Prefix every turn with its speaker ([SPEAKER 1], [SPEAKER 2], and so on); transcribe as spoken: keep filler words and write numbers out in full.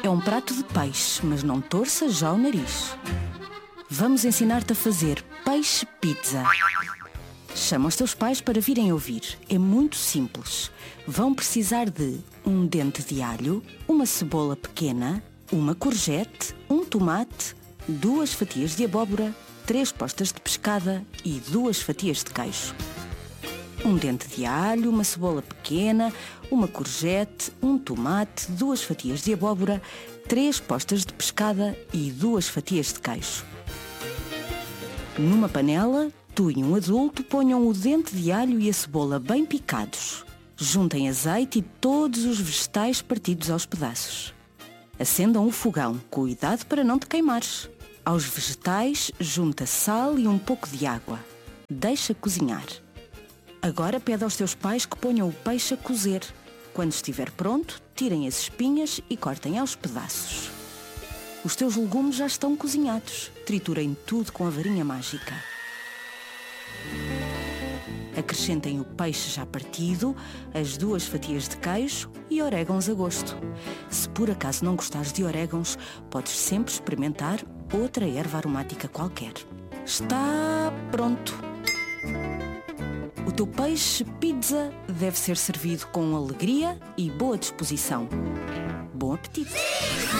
[SPEAKER 1] É um prato de peixe, mas não torça já o nariz. Vamos ensinar-te a fazer peixe pizza. Chama os teus pais para virem ouvir. É muito simples. Vão precisar de um dente de alho, uma cebola pequena, uma courgette, um tomate, duas fatias de abóbora, três postas de pescada e duas fatias de queijo. Um dente de alho, uma cebola pequena, uma courgette, um tomate, duas fatias de abóbora, três postas de pescada e duas fatias de queijo. Numa panela, tu e um adulto ponham o dente de alho e a cebola bem picados. Juntem azeite e todos os vegetais partidos aos pedaços. Acendam o fogão, cuidado para não te queimares. Aos vegetais, junta sal e um pouco de água. Deixa cozinhar. Agora pede aos teus pais que ponham o peixe a cozer. Quando estiver pronto, tirem as espinhas e cortem aos pedaços. Os teus legumes já estão cozinhados. Triturem tudo com a varinha mágica. Acrescentem o peixe já partido, as duas fatias de queijo e orégãos a gosto. Se por acaso não gostares de orégãos, podes sempre experimentar outra erva aromática qualquer. Está pronto! O teu peixe pizza deve ser servido com alegria e boa disposição. Bom apetite!